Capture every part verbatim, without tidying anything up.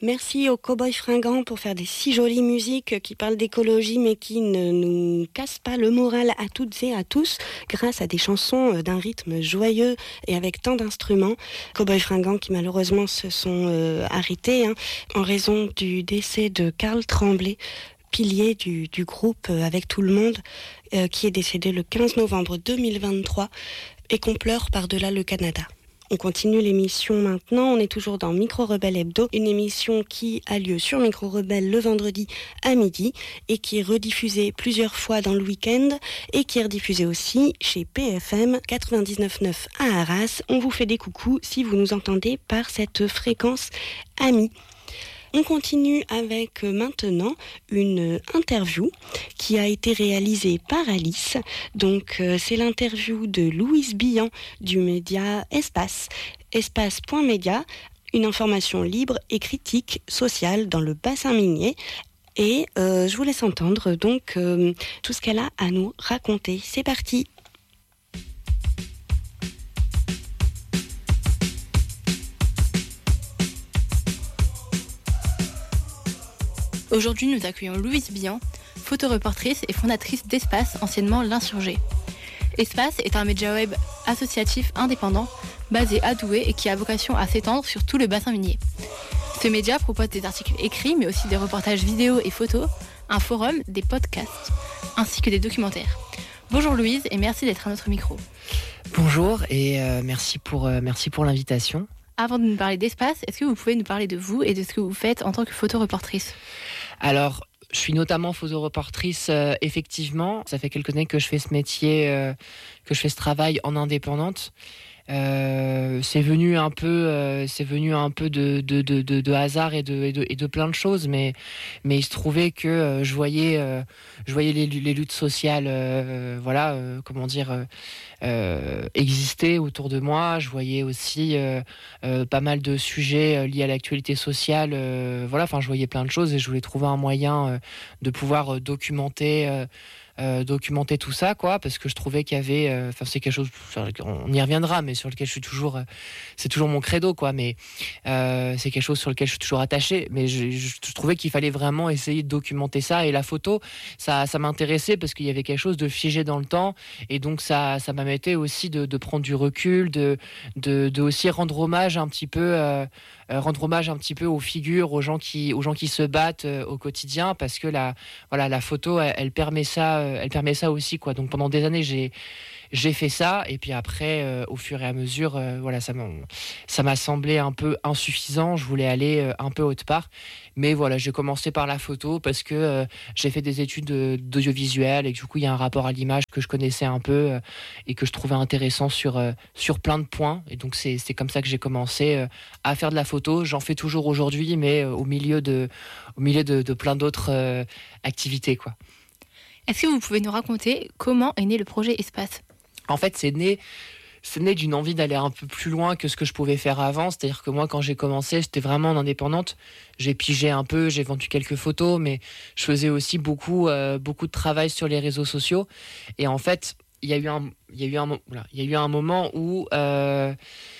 Merci aux Cowboys Fringants pour faire des si jolies musiques qui parlent d'écologie mais qui ne nous cassent pas le moral à toutes et à tous grâce à des chansons d'un rythme joyeux et avec tant d'instruments. Cowboys Fringants qui malheureusement se sont euh, arrêtés hein, en raison du décès de Karl Tremblay, pilier du, du groupe euh, Avec tout le monde, euh, qui est décédé le quinze novembre deux mille vingt-trois et qu'on pleure par-delà le Canada. On continue l'émission maintenant, on est toujours dans Micro Rebelle Hebdo, une émission qui a lieu sur Micro Rebelle le vendredi à midi et qui est rediffusée plusieurs fois dans le week-end et qui est rediffusée aussi chez P F M quatre-vingt-dix-neuf neuf à Arras. On vous fait des coucous si vous nous entendez par cette fréquence amie. On continue avec maintenant une interview qui a été réalisée par Alice. Donc euh, c'est l'interview de Louise Billan du média Espace, espace.media, une information libre et critique sociale dans le bassin minier. Et euh, je vous laisse entendre donc euh, tout ce qu'elle a à nous raconter. C'est parti. Aujourd'hui, nous accueillons Louise Billan, photoreportrice et fondatrice d'Espace, anciennement l'Insurgé. Espace est un média web associatif indépendant, basé à Douai et qui a vocation à s'étendre sur tout le bassin minier. Ce média propose des articles écrits, mais aussi des reportages vidéo et photos, un forum, des podcasts, ainsi que des documentaires. Bonjour Louise et merci d'être à notre micro. Bonjour et euh, merci, pour, euh, merci pour l'invitation. Avant de nous parler d'Espace, est-ce que vous pouvez nous parler de vous et de ce que vous faites en tant que photoreportrice ? Alors, je suis notamment photoreportrice, euh, effectivement. Ça fait quelques années que je fais ce métier, euh, que je fais ce travail en indépendante. Euh, c'est venu un peu, euh, c'est venu un peu de, de, de, de, de hasard et de, et, de, et de plein de choses, mais, mais il se trouvait que euh, je voyais, euh, je voyais les, les luttes sociales, euh, voilà, euh, comment dire, euh, euh, exister autour de moi. Je voyais aussi euh, euh, pas mal de sujets liés à l'actualité sociale, euh, voilà, enfin, je voyais plein de choses et je voulais trouver un moyen euh, de pouvoir euh, documenter. Euh, Euh, documenter tout ça, quoi, parce que je trouvais qu'il y avait, enfin, euh, c'est quelque chose, on y reviendra, mais sur lequel je suis toujours, euh, c'est toujours mon credo, quoi, mais euh, c'est quelque chose sur lequel je suis toujours attaché, mais je, je, je trouvais qu'il fallait vraiment essayer de documenter ça, et la photo, ça, ça m'intéressait parce qu'il y avait quelque chose de figé dans le temps, et donc ça, ça m'amettait aussi de, de prendre du recul, de, de, de aussi rendre hommage un petit peu, euh, rendre hommage un petit peu aux figures, aux gens qui, aux gens qui se battent euh, au quotidien, parce que la, voilà, la photo, elle, elle permet ça. Elle permet ça aussi, quoi. Donc pendant des années, j'ai j'ai fait ça, et puis après, euh, au fur et à mesure, euh, voilà, ça m'a ça m'a semblé un peu insuffisant. Je voulais aller euh, un peu autre part, mais voilà, j'ai commencé par la photo parce que euh, j'ai fait des études d'audiovisuel et que du coup, il y a un rapport à l'image que je connaissais un peu euh, et que je trouvais intéressant sur euh, sur plein de points. Et donc c'est c'est comme ça que j'ai commencé euh, à faire de la photo. J'en fais toujours aujourd'hui, mais euh, au milieu de au milieu de, de plein d'autres euh, activités, quoi. Est-ce que vous pouvez nous raconter comment est né le projet Espace ? En fait, c'est né, c'est né d'une envie d'aller un peu plus loin que ce que je pouvais faire avant. C'est-à-dire que moi, quand j'ai commencé, j'étais vraiment en indépendante. J'ai pigé un peu, j'ai vendu quelques photos, mais je faisais aussi beaucoup, euh, beaucoup de travail sur les réseaux sociaux. Et en fait, il y a eu un, il y a eu un, voilà, il y a eu un moment où euh,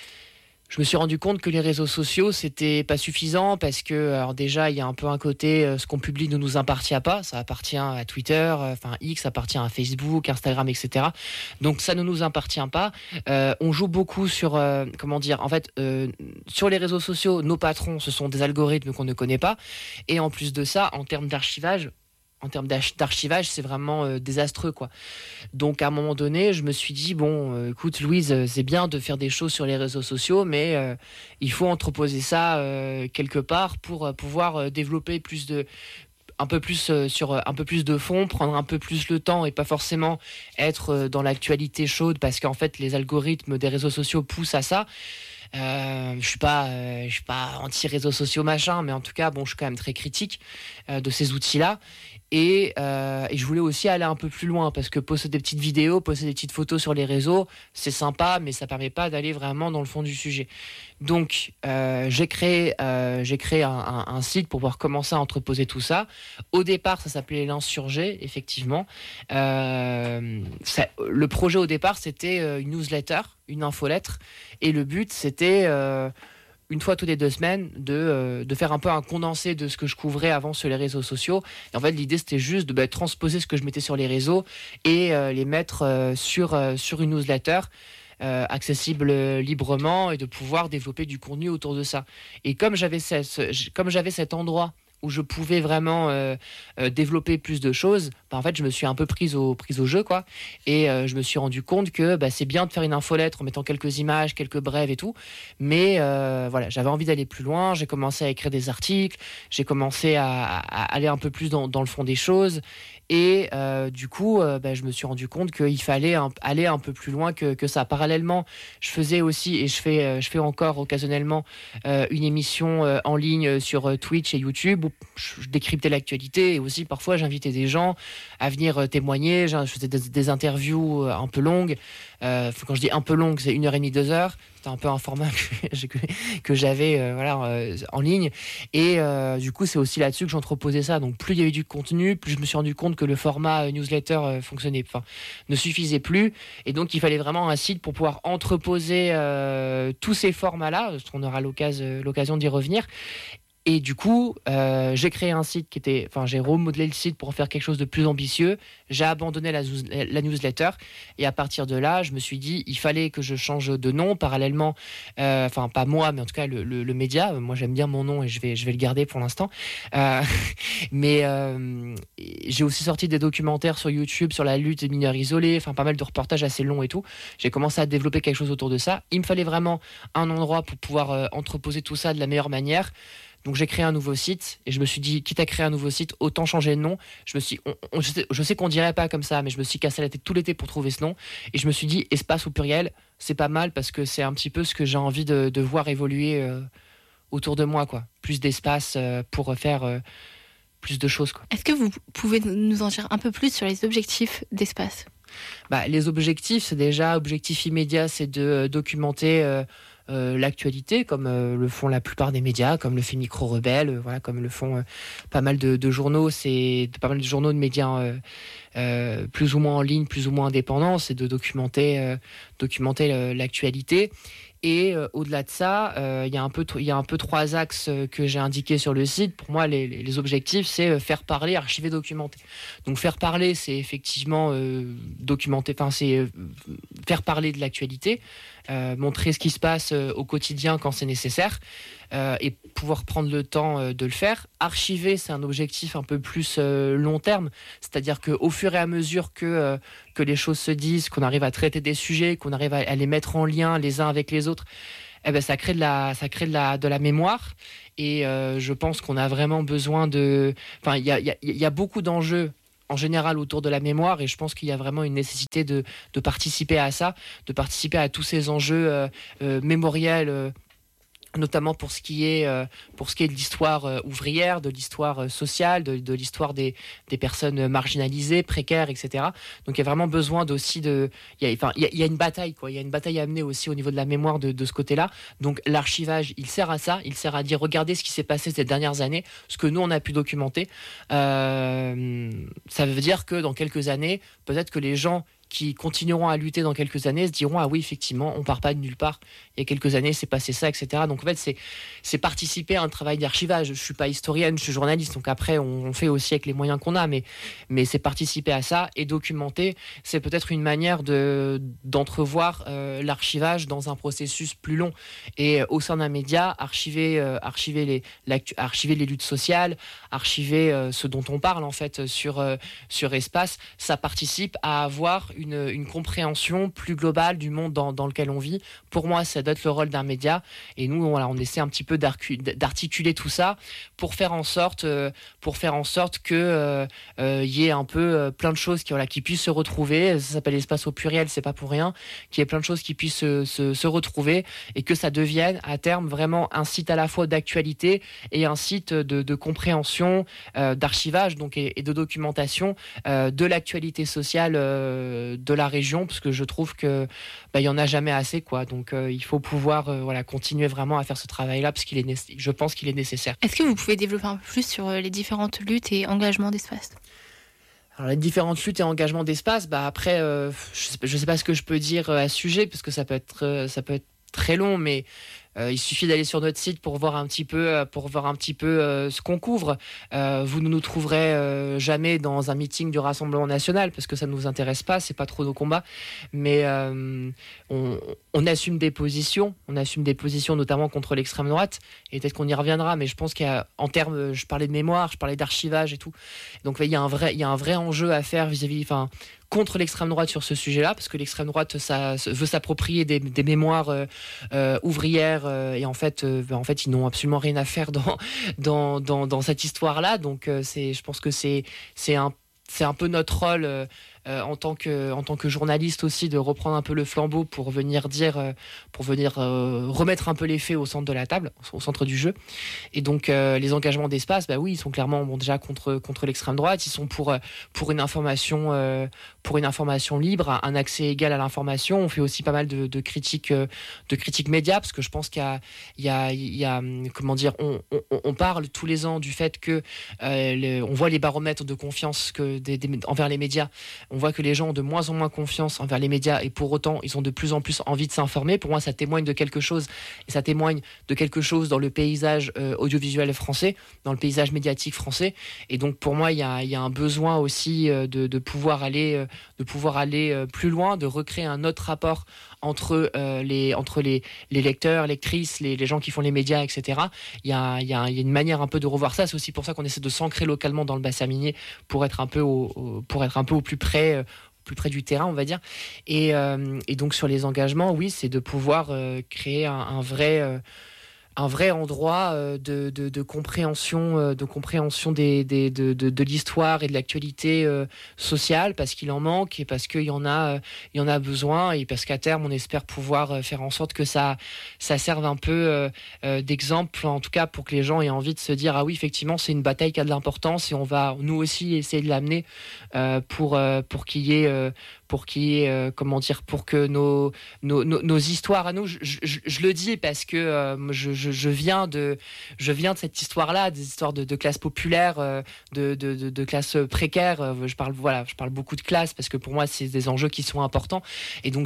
je me suis rendu compte que les réseaux sociaux, c'était pas suffisant parce que, alors déjà, il y a un peu un côté, euh, ce qu'on publie ne nous appartient pas. Ça appartient à Twitter, enfin euh, X appartient à Facebook, Instagram, et cetera. Donc ça ne nous appartient pas. Euh, on joue beaucoup sur, euh, comment dire, en fait, euh, sur les réseaux sociaux, nos patrons, ce sont des algorithmes qu'on ne connaît pas. Et en plus de ça, en termes d'archivage, en termes d'archivage, c'est vraiment euh, désastreux, quoi. Donc, à un moment donné, je me suis dit, bon, euh, écoute, Louise, euh, c'est bien de faire des choses sur les réseaux sociaux, mais euh, il faut entreposer ça euh, quelque part pour euh, pouvoir euh, développer plus de... un peu plus euh, sur euh, un peu plus de fond, prendre un peu plus le temps et pas forcément être euh, dans l'actualité chaude parce qu'en fait, les algorithmes des réseaux sociaux poussent à ça. Euh, je suis pas, euh, je suis pas anti-réseaux sociaux machin, mais en tout cas, bon, je suis quand même très critique euh, de ces outils-là. Et, euh, et je voulais aussi aller un peu plus loin parce que poster des petites vidéos, poster des petites photos sur les réseaux, c'est sympa, mais ça permet pas d'aller vraiment dans le fond du sujet. Donc, euh, j'ai créé, euh, j'ai créé un, un, un site pour pouvoir commencer à entreposer tout ça. Au départ, ça s'appelait l'Insurgé, effectivement. Euh, ça, le projet au départ, c'était une newsletter, une infolettre, et le but, c'était euh, une fois toutes les deux semaines, de, euh, de faire un peu un condensé de ce que je couvrais avant sur les réseaux sociaux. Et en fait, l'idée, c'était juste de bah, transposer ce que je mettais sur les réseaux et euh, les mettre euh, sur, euh, sur une newsletter euh, accessible euh, librement et de pouvoir développer du contenu autour de ça. Et comme j'avais, ce, comme j'avais cet endroit où je pouvais vraiment euh, euh, développer plus de choses, bah, en fait, je me suis un peu prise au, prise au jeu, quoi. Et euh, je me suis rendu compte que bah, c'est bien de faire une infolettre en mettant quelques images, quelques brèves et tout. Mais euh, voilà, j'avais envie d'aller plus loin. J'ai commencé à écrire des articles. J'ai commencé à, à aller un peu plus dans, dans le fond des choses. Et euh, du coup, euh, bah, je me suis rendu compte qu'il fallait un, aller un peu plus loin que, que ça. Parallèlement, je faisais aussi, et je fais, euh, je fais encore occasionnellement, euh, une émission euh, en ligne sur euh, Twitch et YouTube où je décryptais l'actualité et aussi parfois j'invitais des gens à venir euh, témoigner. Je faisais des, des interviews euh, un peu longues. Euh, quand je dis un peu longue, c'est une heure et demie, deux heures. C'était un peu un format que, que, que j'avais euh, voilà, euh, en ligne. Et euh, du coup, c'est aussi là-dessus que j'entreposais ça. Donc, plus il y avait du contenu, plus je me suis rendu compte que le format euh, newsletter euh, fonctionnait, enfin, ne suffisait plus. Et donc, il fallait vraiment un site pour pouvoir entreposer euh, tous ces formats-là. Parce qu'on aura l'occasion, l'occasion d'y revenir. Et du coup, euh, j'ai créé un site qui était... Enfin, j'ai remodelé le site pour en faire quelque chose de plus ambitieux. J'ai abandonné la, la newsletter. Et à partir de là, je me suis dit, il fallait que je change de nom parallèlement. Euh, enfin, pas moi, mais en tout cas, le, le, le média. Moi, j'aime bien mon nom et je vais, je vais le garder pour l'instant. Euh, mais euh, j'ai aussi sorti des documentaires sur YouTube sur la lutte des mineurs isolés. Enfin, pas mal de reportages assez longs et tout. J'ai commencé à développer quelque chose autour de ça. Il me fallait vraiment un endroit pour pouvoir euh, entreposer tout ça de la meilleure manière. Donc j'ai créé un nouveau site et je me suis dit, quitte à créer un nouveau site, autant changer de nom. Je me suis, on, on, je, sais, je sais qu'on dirait pas comme ça, mais je me suis cassé la tête tout l'été pour trouver ce nom. Et je me suis dit, espace au pluriel, c'est pas mal parce que c'est un petit peu ce que j'ai envie de, de voir évoluer euh, autour de moi, quoi. Plus d'espace euh, pour faire euh, plus de choses, quoi. Est-ce que vous pouvez nous en dire un peu plus sur les objectifs d'espace ? Bah, les objectifs, c'est déjà, objectif immédiat, c'est de euh, documenter euh, Euh, l'actualité, comme euh, le font la plupart des médias, comme le fait Micro Rebelle, euh, voilà, comme le font euh, pas mal de, de journaux, c'est pas mal de journaux de médias euh, euh, plus ou moins en ligne, plus ou moins indépendants, c'est de documenter, euh, documenter euh, l'actualité. Et euh, au-delà de ça, il euh, y a un peu, il y a un peu trois axes euh, que j'ai indiqués sur le site. Pour moi, les, les objectifs, c'est euh, faire parler, archiver, documenter. Donc faire parler, c'est effectivement euh, documenter, enfin c'est euh, faire parler de l'actualité, euh, montrer ce qui se passe euh, au quotidien quand c'est nécessaire. Euh, et pouvoir prendre le temps euh, de le faire. Archiver, c'est un objectif un peu plus euh, long terme, c'est-à-dire qu'au fur et à mesure que, euh, que les choses se disent, qu'on arrive à traiter des sujets, qu'on arrive à, à les mettre en lien les uns avec les autres, eh ben, ça crée de la, ça crée de la, de la mémoire. Et euh, je pense qu'on a vraiment besoin de... Enfin, il y a, y a, y a beaucoup d'enjeux en général autour de la mémoire et je pense qu'il y a vraiment une nécessité de, de participer à ça, de participer à tous ces enjeux euh, euh, mémoriels, euh, notamment pour ce qui est euh, pour ce qui est de l'histoire euh, ouvrière, de l'histoire euh, sociale, de, de l'histoire des, des personnes marginalisées, précaires, et cetera. Donc il y a vraiment besoin d'aussi de, il y a, enfin il y a, il y a une bataille quoi, il y a une bataille à mener aussi au niveau de la mémoire de, de ce côté-là. Donc l'archivage, il sert à ça, il sert à dire regardez ce qui s'est passé ces dernières années, ce que nous on a pu documenter. Euh, ça veut dire que dans quelques années, peut-être que les gens qui continueront à lutter dans quelques années se diront ah oui effectivement on part pas de nulle part, il y a quelques années c'est passé ça, etc. Donc en fait c'est, c'est participer à un travail d'archivage. Je suis pas historienne, je suis journaliste, donc après on, on fait aussi avec les moyens qu'on a, mais, mais c'est participer à ça et documenter, c'est peut-être une manière de, d'entrevoir euh, l'archivage dans un processus plus long et euh, au sein d'un média, archiver, euh, archiver, les, archiver les luttes sociales, archiver euh, ce dont on parle en fait sur, euh, sur Espace, ça participe à avoir Une, une compréhension plus globale du monde dans, dans lequel on vit. Pour moi, ça doit être le rôle d'un média. Et nous, voilà, on essaie un petit peu d'articuler tout ça pour faire en sorte, euh, pour faire en sorte que euh, euh, y ait un peu euh, plein de choses qui, voilà, qui puissent se retrouver. Ça s'appelle Espace au pluriel, c'est pas pour rien. Qu'il y ait plein de choses qui puissent se, se, se retrouver et que ça devienne à terme vraiment un site à la fois d'actualité et un site de, de compréhension, euh, d'archivage donc, et, et de documentation euh, de l'actualité sociale euh, de la région, parce que je trouve que bah, il y en a jamais assez quoi. Donc euh, il faut pouvoir euh, voilà, continuer vraiment à faire ce travail-là parce qu'il est né- je pense qu'il est nécessaire. Est-ce que vous pouvez développer un peu plus sur les différentes luttes et engagements d'Espace ? Alors, les différentes luttes et engagements d'Espace, bah après, euh, je sais, je sais pas ce que je peux dire à ce sujet parce que ça peut être, euh, ça peut être très long, mais Euh, il suffit d'aller sur notre site pour voir un petit peu, pour voir un petit peu euh, ce qu'on couvre. Euh, vous ne nous trouverez euh, jamais dans un meeting du Rassemblement national parce que ça ne nous intéresse pas, c'est pas trop nos combats. Mais euh, on, on assume des positions, on assume des positions notamment contre l'extrême droite. Et peut-être qu'on y reviendra, mais je pense qu'en termes, je parlais de mémoire, je parlais d'archivage et tout. Donc il y a un vrai, il y a un vrai enjeu à faire vis-à-vis, enfin, contre l'extrême droite sur ce sujet-là, parce que l'extrême droite ça, veut s'approprier des, des mémoires euh, euh, ouvrières euh, et en fait, euh, en fait, ils n'ont absolument rien à faire dans dans dans, dans cette histoire-là. Donc euh, c'est, je pense que c'est c'est un c'est un peu notre rôle. Euh, Euh, en tant que en tant que journaliste aussi, de reprendre un peu le flambeau pour venir dire euh, pour venir euh, remettre un peu les faits au centre de la table, au centre du jeu. Et donc euh, les engagements d'Espace, bah oui, ils sont clairement bon, déjà contre contre l'extrême droite, ils sont pour pour une information euh, pour une information libre, un accès égal à l'information. On fait aussi pas mal de, de critiques de critiques médias, parce que je pense qu'il y a il y a il y a comment dire, on, on, on parle tous les ans du fait que euh, le, on voit les baromètres de confiance que des, des, envers les médias. On voit que les gens ont de moins en moins confiance envers les médias et pour autant, ils ont de plus en plus envie de s'informer. Pour moi, ça témoigne de quelque chose et ça témoigne de quelque chose dans le paysage euh, audiovisuel français, dans le paysage médiatique français. Et donc, pour moi, il y a, il y a un besoin aussi euh, de, de pouvoir aller, euh, de pouvoir aller euh, plus loin, de recréer un autre rapport entre euh, les entre les, les lecteurs, lectrices, les, les gens qui font les médias, et cetera. Il y a, il y a, il y a une manière un peu de revoir ça. C'est aussi pour ça qu'on essaie de s'ancrer localement dans le bassin minier pour être un peu au, au, pour être un peu au plus près euh, plus près du terrain, on va dire. Et, euh, et donc sur les engagements, oui, c'est de pouvoir euh, créer un, un vrai euh, un vrai endroit euh, de, de, de compréhension, euh, de, compréhension des, des, de, de, de l'histoire et de l'actualité euh, sociale, parce qu'il en manque et parce qu'il y en a, euh, il y en a besoin, et parce qu'à terme, on espère pouvoir euh, faire en sorte que ça, ça serve un peu euh, euh, d'exemple, en tout cas pour que les gens aient envie de se dire ah oui, effectivement, c'est une bataille qui a de l'importance et on va nous aussi essayer de l'amener euh, pour, euh, pour qu'il y ait euh, pour qu'il y ait, euh, comment dire, pour que nos, nos, nos, nos histoires à nous, je, je, je le dis parce que euh, je, je, je, viens de, je viens de cette histoire-là, des histoires de, de classe populaire, euh, de, de, de, de classe précaire. Je parle, voilà, je parle beaucoup de classe parce que pour moi, c'est des enjeux qui sont importants. Et donc,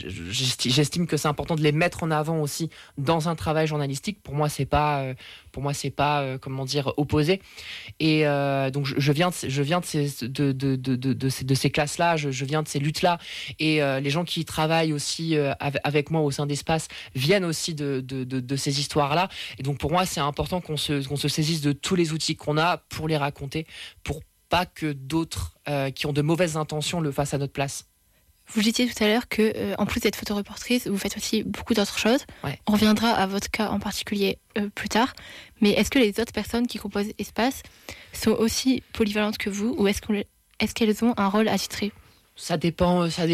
j'estime que c'est important de les mettre en avant aussi dans un travail journalistique. Pour moi, c'est pas, euh, pour moi, c'est pas, euh, comment dire, opposé. Et euh, donc, je, je viens, de, je viens de ces, de, de, de, de, de ces, de ces classes-là. Je, je viens de ces luttes-là. Et euh, les gens qui travaillent aussi euh, avec moi au sein d'Espace viennent aussi de, de, de, de ces histoires-là. Et donc, pour moi, c'est important qu'on se, qu'on se saisisse de tous les outils qu'on a pour les raconter, pour pas que d'autres euh, qui ont de mauvaises intentions le fassent à notre place. Vous disiez tout à l'heure que, euh, en plus d'être photoreportrice, vous faites aussi beaucoup d'autres choses. Ouais. On reviendra à votre cas en particulier euh, plus tard. Mais est-ce que les autres personnes qui composent Espace sont aussi polyvalentes que vous, ou est-ce, qu'on, est-ce qu'elles ont un rôle attitré ? Ça dépend, ça dépend.